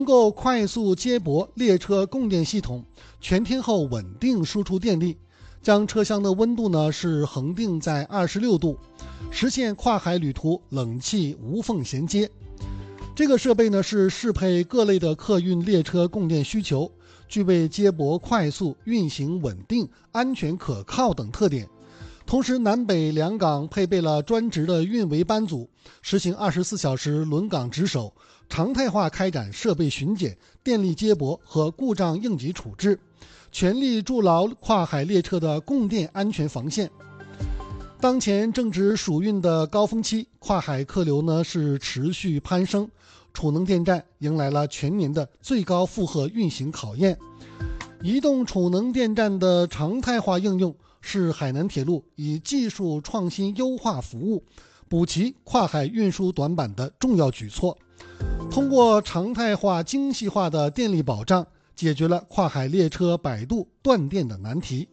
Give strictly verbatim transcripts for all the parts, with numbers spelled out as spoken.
能够快速接驳列车供电系统，全天候稳定输出电力，将车厢的温度呢是恒定在二十六度，实现跨海旅途冷气无缝衔接。这个设备呢是适配各类的客运列车供电需求，具备接驳快速、运行稳定、安全可靠等特点。同时，南北两港配备了专职的运维班组，实行二十四小时轮岗值守，常态化开展设备巡检、电力接驳和故障应急处置，全力筑牢跨海列车的供电安全防线。当前正值暑运的高峰期，跨海客流呢是持续攀升，储能电站迎来了全年的最高负荷运行考验。移动储能电站的常态化应用是海南铁路以技术创新优化服务，补齐跨海运输短板的重要举措。通过常态化精细化的电力保障，解决了跨海列车摆渡断电的难题。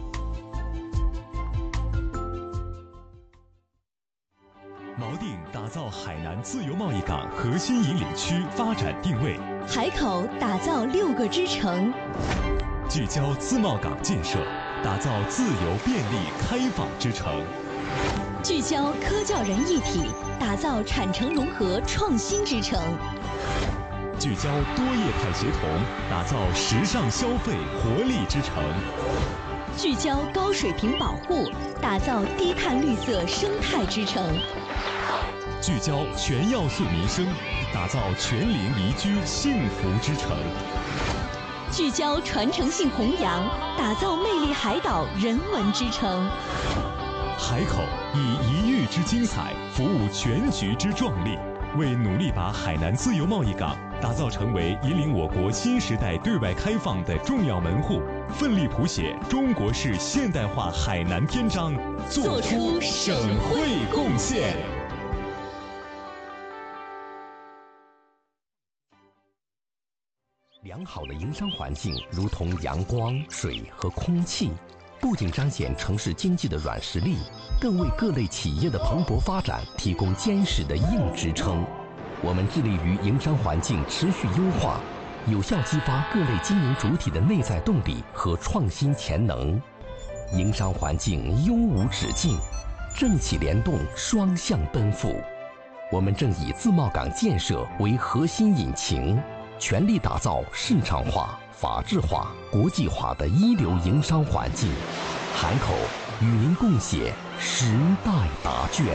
锚定打造海南自由贸易港核心引领区发展定位， 海口打造六个支城， 聚焦自贸港建设，打造自由便利开放之城， 聚焦科教人一体，打造产城融合创新之城， 聚焦多业态协同，打造时尚消费活力之城， 聚焦高水平保护，打造低碳绿色生态之城， 聚焦全要素民生，打造全龄宜居幸福之城， 聚焦传承性弘扬，打造魅力海岛人文之城。 海口以一域之精彩服务全局之壮丽，为努力把海南自由贸易港打造成为引领我国新时代对外开放的重要门户，奋力谱写中国式现代化海南篇章，做出省会贡献。 良好的营商环境如同阳光、水和空气，不仅彰显城市经济的软实力，更为各类企业的蓬勃发展提供坚实的硬支撑。我们致力于营商环境持续优化，有效激发各类经营主体的内在动力和创新潜能。营商环境优无止境，政企联动双向奔赴。我们正以自贸港建设为核心引擎，全力打造市场化、法治化、国际化的一流营商环境。海口与您共写时代答卷。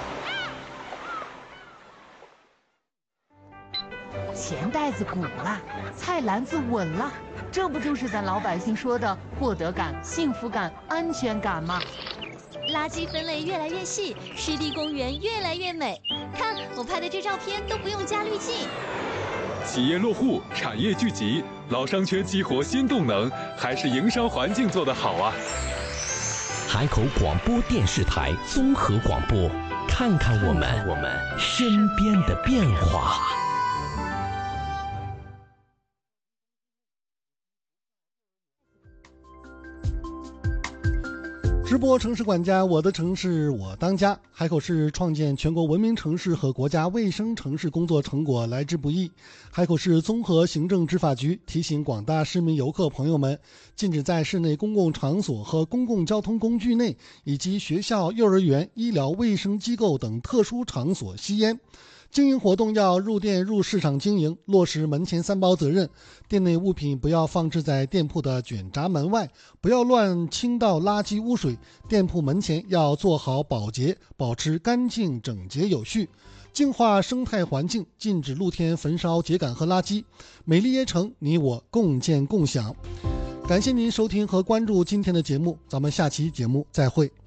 钱袋子鼓了，菜篮子稳了，这不就是咱老百姓说的获得感、幸福感、安全感吗？ 垃圾分类越来越细，湿地公园越来越美。看我拍的这照片都不用加滤镜。 企业落户，产业聚集，老商圈激活新动能，还是营商环境做得好啊！ 海口广播电视台综合广播，看看我们我们身边的变化。 直播城市管家，我的城市我当家。海口市创建全国文明城市和国家卫生城市工作成果来之不易。海口市综合行政执法局提醒广大市民游客朋友们，禁止在室内公共场所和公共交通工具内，以及学校、幼儿园、医疗卫生机构等特殊场所吸烟。经营活动要入店入市场经营，落实门前三包责任。店内物品不要放置在店铺的卷闸门外，不要乱倾倒垃圾污水。店铺门前要做好保洁，保持干净整洁有序。净化生态环境，禁止露天焚烧秸秆和垃圾。美丽耶城，你我共建共享。感谢您收听和关注今天的节目，咱们下期节目再会。